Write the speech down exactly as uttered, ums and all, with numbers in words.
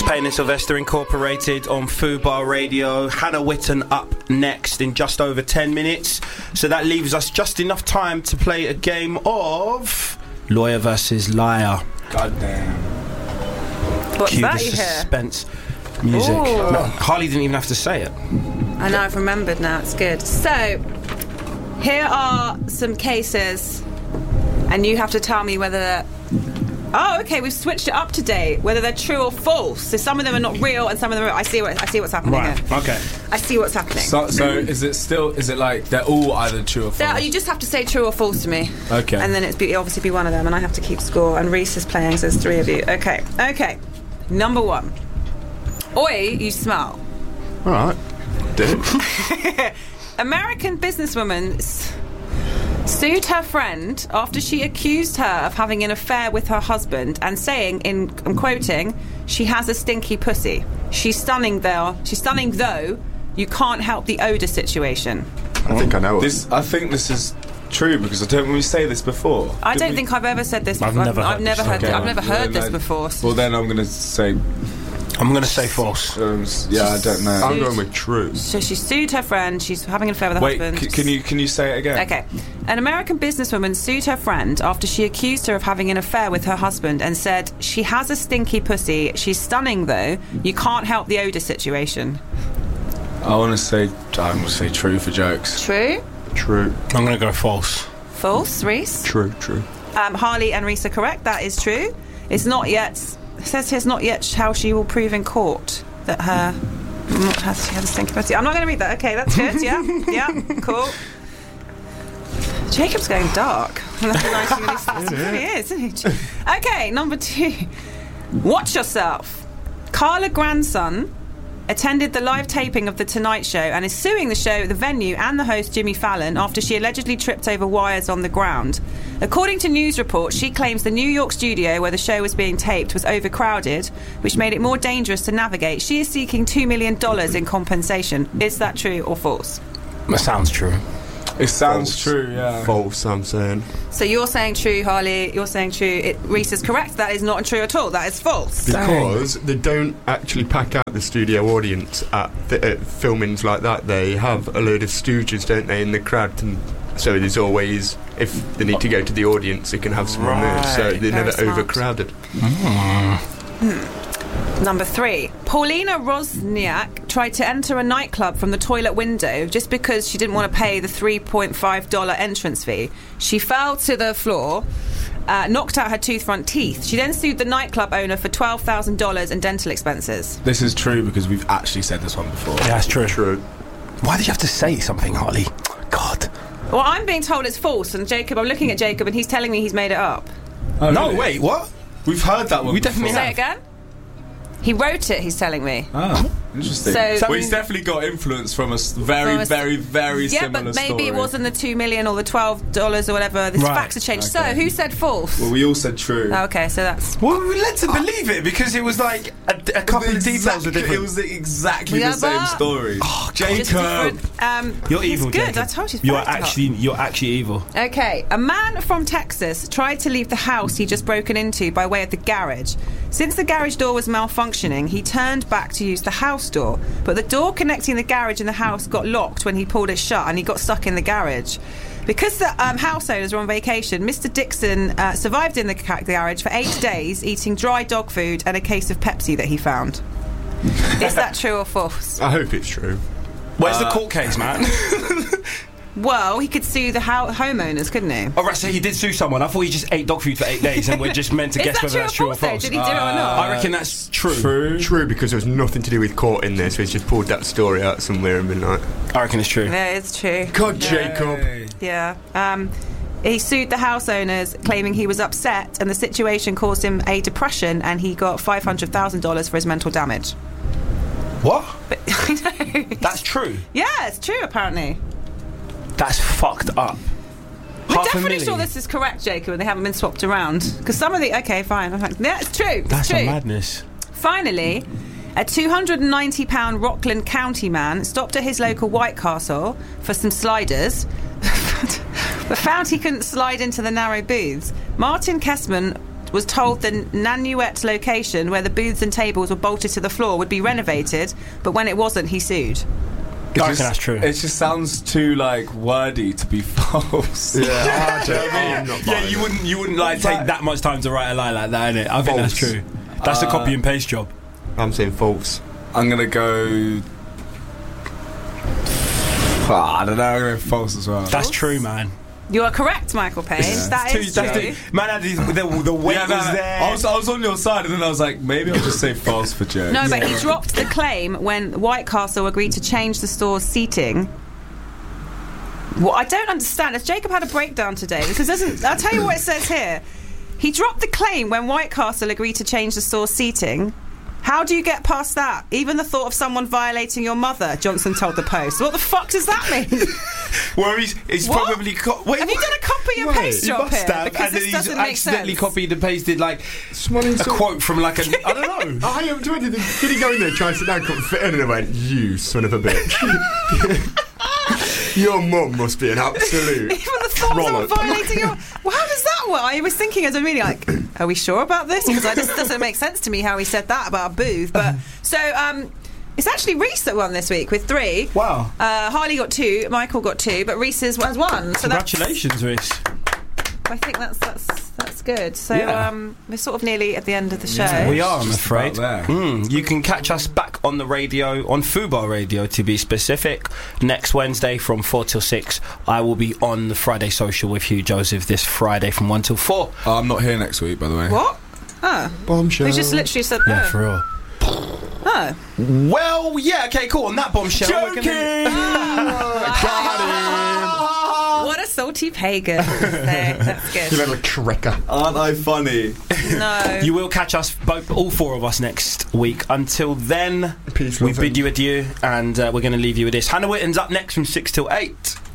T-Pain and Sylvester Incorporated on Fubar Radio. Hannah Witten up next in just over ten minutes. So that leaves us just enough time to play a game of Lawyer versus Liar. God damn. What's Cue that the you hear? suspense music. Ooh. No, Harley didn't even have to say it. I know, I've remembered now, it's good. So, here are some cases, and you have to tell me whether they're... Oh, okay, we've switched it up today, whether they're true or false. So some of them are not real, and some of them are... I see what I see what's happening Right, here. okay. I see what's happening. So, so is it still? Is it like they're all either true or false? So you just have to say true or false to me. Okay. And then it's be, it'll obviously be one of them, and I have to keep score. And Reese is playing, so there's three of you. Okay, okay. Number one. Oi, you smell. All right. Do. American businesswoman s- sued her friend after she accused her of having an affair with her husband and saying, in I'm quoting, she has a stinky pussy. She's stunning though. She's stunning though. You can't help the odour situation. I think I know it. This, I think this is true because I don't. When we say this before, I Did don't we- think I've ever said this. I've before. never I've, heard never this. heard. Okay. I've never heard Well, this no. before. Well, then I'm going to say. I'm going to say false. Um, yeah, I don't know. I'm going with true. So she sued her friend. She's having an affair with her Wait, husband. c- can you can you say it again? Okay. An American businesswoman sued her friend after she accused her of having an affair with her husband and said, she has a stinky pussy. She's stunning, though. You can't help the odour situation. I want to say. I'm going to say true for jokes. True? True. I'm going to go false. False, Reese? True. True. Um, Harley and Reese are correct. That is true. It's not yet... It says here's not yet how she will prove in court that her... Not has she had a stinky pussy. I'm not going to read that. Okay, that's good. Yeah. Yeah. Cool. Jacob's going dark. He really is, isn't he? Okay, number two. Watch yourself. Carla Grandson attended the live taping of The Tonight Show and is suing the show, the venue and the host Jimmy Fallon after she allegedly tripped over wires on the ground. According to news reports, she claims the New York studio where the show was being taped was overcrowded, which made it more dangerous to navigate. She is seeking two million dollars in compensation. Is that true or false? That sounds true. It sounds False. true. Yeah. False, I'm saying. So you're saying true, Harley. You're saying true. It, Reese is correct. That is not true at all. That is false. Because they don't actually pack out the studio audience at, the, at filmings like that. They have a load of stooges, don't they, in the crowd, and so there's always, if they need to go to the audience, they can have someone there. So Right. they're Very never smart. overcrowded. Number three. Paulina Wozniak tried to enter a nightclub from the toilet window just because she didn't want to pay the three point five dollars entrance fee. She fell to the floor, uh, knocked out her tooth front teeth. She then sued the nightclub owner for twelve thousand dollars in dental expenses. This is true because we've actually said this one before. Yeah, that's true. True. Why did you have to say something, Harley? God. Well, I'm being told it's false, and Jacob, I'm looking at Jacob, and he's telling me he's made it up. Oh, No, really? wait, what? We've heard that one. We definitely before. Say it again? He wrote it, he's telling me. Oh, interesting. So- well, he's definitely got influence from a s- very, From a s- very, very Yeah, similar but maybe story. it wasn't the two million or the twelve dollars or whatever. This Right. facts have changed. Okay. So, who said false? Well, we all said true. Oh, okay, so that's... Well, we were led to believe it because it was like a, a couple of Exactly- details are different. It was the- exactly Yeah, the same but- story. Oh, Just Jacob. different, um, You're he's evil, good. Jacob. I told you. You're fact about- actually, you're actually evil. Okay, a man from Texas tried to leave the house he'd just broken into by way of the garage. Since the garage door was malfunctioning, he turned back to use the house door. But the door connecting the garage and the house got locked when he pulled it shut, and he got stuck in the garage. Because the um, house owners were on vacation, Mister Dixon uh, survived in the ca- garage for eight days, eating dry dog food and a case of Pepsi that he found. Is that true or false? I hope it's true. Where's the court case, man? Well, he could sue the ho- homeowners, couldn't he? Oh, right, so he did sue someone. I thought he just ate dog food for eight days and we're just meant to Is guess that whether true that's or true or false, though? false. Did he do it or not? I reckon that's true. True. True, because there's nothing to do with court in there, so he's just pulled that story out somewhere and been like, I reckon it's true. Yeah, it's true. God, Jacob. Yeah. Um, he sued the house owners, claiming he was upset and the situation caused him a depression, and he got five hundred thousand dollars for his mental damage. What? But I know. That's true. Yeah, it's true, apparently. That's fucked up. We're Half a definitely million. sure this is correct, Jacob, and they haven't been swapped around. Because some of the... Okay, fine. I'm like, yeah, it's true. It's That's true. a madness. Finally, a two hundred ninety pound Rockland County man stopped at his local White Castle for some sliders, but found he couldn't slide into the narrow booths. Martin Kessman was told the Nanuet location where the booths and tables were bolted to the floor would be renovated, but when it wasn't, he sued. It I just, reckon that's true. It just sounds too like wordy to be false. Yeah, I don't- I'm not Yeah, buying you it. wouldn't you wouldn't like take that much time to write a lie like that, innit? I think that's False. true. That's a Uh, copy and paste job. I'm saying false. I'm gonna go. Ah, I don't know. I'm gonna go false as well. That's true, man. You are correct, Michael Payne. That Two- is that's true. the, man, had the, the, the weight Yeah, no, was no. there. I was, I was on your side, and then I was like, maybe I'll just say false for jokes. No, but he dropped the claim when White Castle agreed to change the store's seating. What I don't understand is Jacob had a breakdown today because doesn't. I'll tell you what it says here. He dropped the claim when White Castle agreed to change the store's seating. How do you get past that? Even the thought of someone violating your mother, Johnson told the Post. What the fuck does that mean? Where he's, he's What? probably co- wait, Have you done a copy and paste he job must here? have, Because and then this he's doesn't make accidentally sense. copied and pasted like Someone a insult- quote from like a I don't know. I am trying to. Did he go in there trying to sit down, couldn't fit in, and I went, "You son of a bitch." Your mum must be an absolute. Even the thought of someone trollop. violating your... Well, how does that work? I was thinking as a really like, are we sure about this? Because it just doesn't make sense to me how he said that about a booth. But so um, it's actually Reese that won this week with three. Wow. Uh, Harley got two, Michael got two, but Reese has has one. So Congratulations, Reese. That's, I think that's that's that's good. So Yeah. um, we're sort of nearly at the end of the show. Yeah. We are, I'm Just afraid. about there. Mm, you can catch us back on the radio, on Fubar Radio to be specific, next Wednesday from four till six. I will be on the Friday Social with Hugh Joseph this Friday from one till four. Oh, I'm not here next week, by the way. What? Oh, Bombshell. we just literally said Yeah, oh. for real. Oh. Well, yeah, okay, cool. On that bombshell, we're gonna- What a salty pagan. So, that's You good. little tricker. Aren't I funny? No. You will catch us, both, all four of us, next week. Until then, Peace, we love, bid and- you adieu, and uh, we're going to leave you with this. Hannah Witton's up next from six till eight.